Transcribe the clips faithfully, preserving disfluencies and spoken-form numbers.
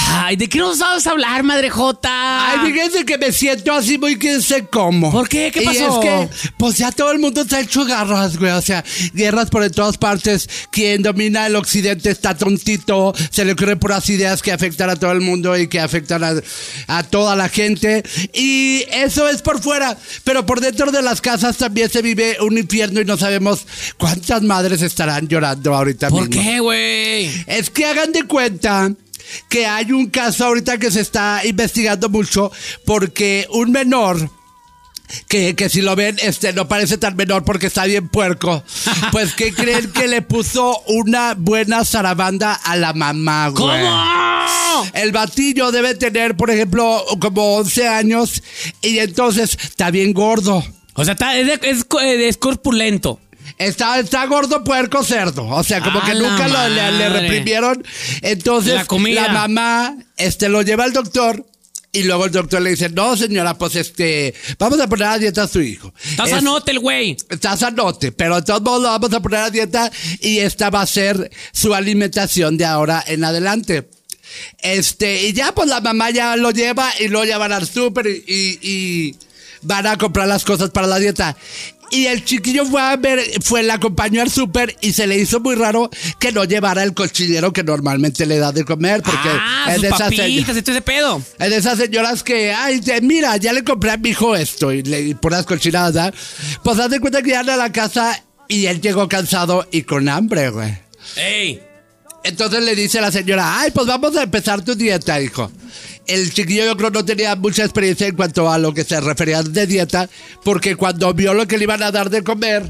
Ay, ¿de qué nos vas a hablar, madre Jota? Ay, fíjense que me siento así muy que sé cómo. ¿Por qué? ¿Qué pasó? Y es que, pues ya todo el mundo se ha hecho guerras, güey. O sea, guerras por en todas partes. Quien domina el occidente está tontito. Se le ocurren puras ideas que afectan a todo el mundo y que afectan a, a toda la gente. Y eso es por fuera. Pero por dentro de las casas también se vive un infierno y no sabemos cuántas madres estarán llorando ahorita ¿Por mismo. qué, güey? Es que hagan de cuenta que hay un caso ahorita que se está investigando mucho porque un menor, que, que si lo ven, este no parece tan menor porque está bien puerco, pues que creen que le puso una buena zarabanda a la mamá, güey. ¿Cómo? El batillo debe tener, por ejemplo, como once años y entonces está bien gordo. O sea, está, es, de- es, es corpulento. Está, está gordo, puerco, cerdo. O sea, como ¡A que la nunca lo, le, le madre! reprimieron. Entonces, La comida. la mamá este, lo lleva al doctor. Y luego el doctor le dice, no, señora, pues este, vamos a poner a dieta a su hijo. Está Es- sanote el güey. Está sanote, pero de todos modos lo vamos a poner a dieta. Y esta va a ser su alimentación de ahora en adelante. Este, y ya pues la mamá ya lo lleva y lo llevan al súper y, y, y van a comprar las cosas para la dieta. Y el chiquillo fue a ver, fue, la acompañó al súper y se le hizo muy raro que no llevara el cochinero que normalmente le da de comer. Porque Ah, es sus de esas papitas, señoras, este ese pedo. es de esas señoras que, ay, de- mira, ya le compré a mi hijo esto y le y puras cochinadas, ¿verdad? Pues haz de cuenta que llegan a la casa y él llegó cansado y con hambre, güey. Ey. Entonces le dice a la señora, ay, pues vamos a empezar tu dieta, hijo. El chiquillo yo creo no tenía mucha experiencia en cuanto a lo que se refería de dieta, porque cuando vio lo que le iban a dar de comer,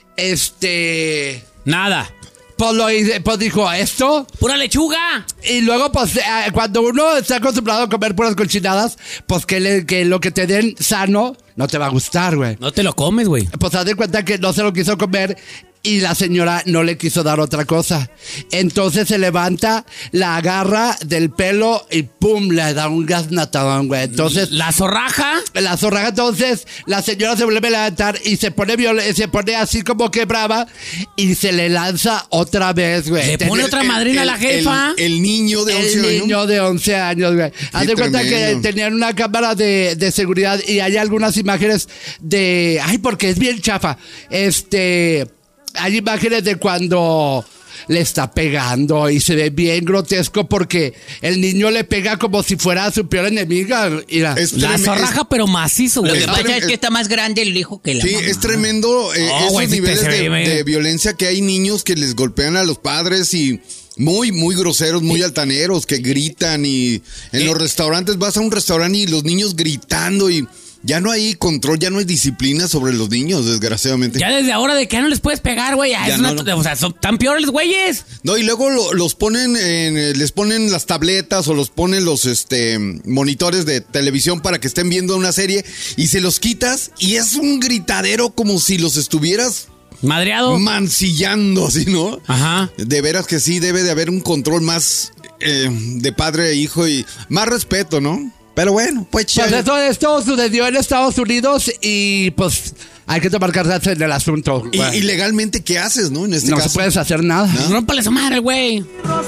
este, Nada. pues, lo, hice- pues dijo, ¿esto? Pura lechuga. Y luego, pues, eh, cuando uno está acostumbrado a comer puras cochinadas, pues que, le- que lo que te den sano no te va a gustar, güey. No te lo comes, güey. Pues haz de cuenta que no se lo quiso comer y la señora no le quiso dar otra cosa. Entonces se levanta, la agarra del pelo y pum, le da un gasnatadón, güey. Entonces La zorraja. la zorraja, entonces la señora se vuelve a levantar y se pone viol- se pone así como que brava y se le lanza otra vez, güey. Le Tenía- pone otra madrina a la jefa. El, el niño de once el años. niño de once años, güey. Haz de cuenta que tremendo. tenían una cámara de, de seguridad y hay algunas imágenes de... Ay, porque es bien chafa. Este... Hay imágenes de cuando le está pegando y se ve bien grotesco porque el niño le pega como si fuera su peor enemiga. Mira. Es La trem- zorraja, pero macizo, Lo güey. que Es pasa trem- es que está más grande el hijo que la Sí, mamá. es tremendo eh, No, esos güey, sí te niveles se de, ve, de violencia que hay niños que les golpean a los padres y muy, muy groseros, muy altaneros, que gritan y en los restaurantes vas a un restaurante y los niños gritando y ya no hay control, ya no hay disciplina sobre los niños, desgraciadamente. Ya desde ahora de que ya no les puedes pegar, güey. Ya Ya es una- no, no. O sea, son tan peores los güeyes. No, y luego lo- los ponen, en, eh, les ponen las tabletas o los ponen los este monitores de televisión para que estén viendo una serie y se los quitas y es un gritadero como si los estuvieras Madreado. mancillando, ¿sí, no? Ajá. De veras que sí, debe de haber un control más eh, de padre e hijo y más respeto, ¿no? Pero bueno, pues Pues chévere. esto, esto sucedió en Estados Unidos y pues hay que tomar cartas en el asunto. Y, güey. y legalmente, ¿qué haces, no? En este no caso. se puede hacer nada. Rómpale su madre, güey.